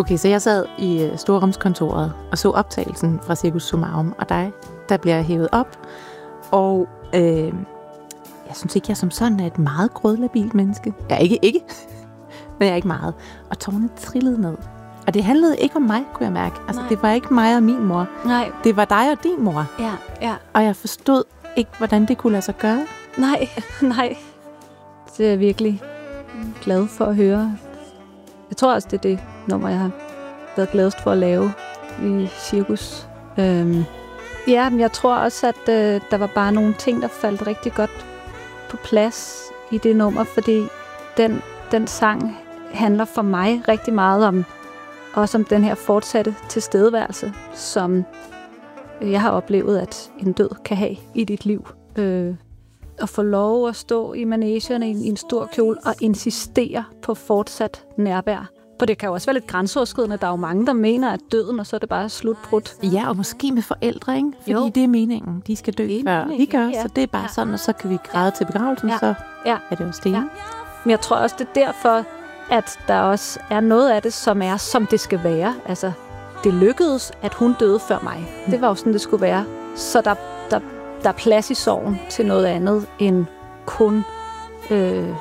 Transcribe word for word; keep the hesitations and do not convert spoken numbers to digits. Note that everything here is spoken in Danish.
Okay, så jeg sad i øh, storrumskontoret og så optagelsen fra Cirkus Summarum, og dig, der bliver hævet op. Og øh, jeg synes ikke, jeg som sådan er et meget grødlabilt menneske. Jeg er ikke, ikke, men jeg er ikke meget. Og tårerne trillede ned. Og det handlede ikke om mig, kunne jeg mærke. Altså, Nej. det var ikke mig og min mor. Nej. Det var dig og din mor. Ja, ja. Og jeg forstod ikke, hvordan det kunne lade sig gøre. Nej, nej. Det er jeg virkelig glad for at høre. Jeg tror også, det er det nummer, jeg har været gladest for at lave i cirkus. Øhm. Ja, men jeg tror også, at øh, der var bare nogle ting, der faldt rigtig godt på plads i det nummer, fordi den, den sang handler for mig rigtig meget om, også om den her fortsatte tilstedeværelse, som jeg har oplevet, at en død kan have i dit liv. Øh, at få lov at stå i manegerne i, i en stor kjole og insistere på fortsat nærvær. For det kan jo også være lidt grænseoverskridende. Der er jo mange, der mener, at døden, og så er det bare slutbrudt. Ja, og måske med forældre, ikke? Fordi Jo. det er meningen. De skal dø før vi gør, ja. så det er bare Ja. sådan, og så kan vi græde til begravelsen, Ja. så Ja. er det jo sten. Ja. Men jeg tror også, det er derfor, at der også er noget af det, som er, som det skal være. Altså, det lykkedes, at hun døde før mig. Det var jo sådan, det skulle være. Så der, der, der er plads i sorgen til noget andet end kun øh,